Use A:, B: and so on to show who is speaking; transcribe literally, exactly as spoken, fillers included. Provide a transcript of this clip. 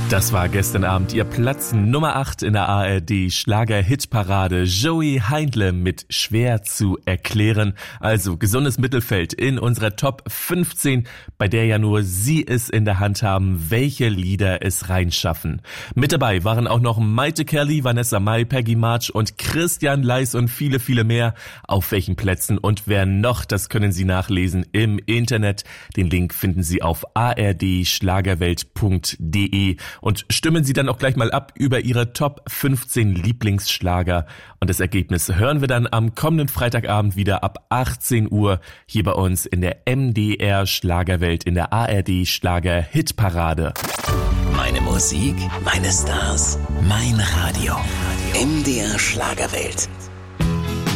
A: Das war gestern Abend ihr Platz Nummer acht in der A R D Schlager-Hitparade. Joey Heindle mit Schwer zu erklären. Also gesundes Mittelfeld in unserer Top fünfzehn, bei der ja nur Sie es in der Hand haben, welche Lieder es reinschaffen. Mit dabei waren auch noch Maite Kelly, Vanessa Mai, Peggy March und Christian Leis und viele, viele mehr. Auf welchen Plätzen und wer noch, das können Sie nachlesen im Internet. Den Link finden Sie auf a r d schlagerwelt punkt d e. Und stimmen Sie dann auch gleich mal ab über Ihre Top fünfzehn Lieblingsschlager. Und das Ergebnis hören wir dann am kommenden Freitagabend wieder ab achtzehn Uhr hier bei uns in der M D R Schlagerwelt in der A R D Schlager Hitparade.
B: Meine Musik, meine Stars, mein Radio. M D R Schlagerwelt.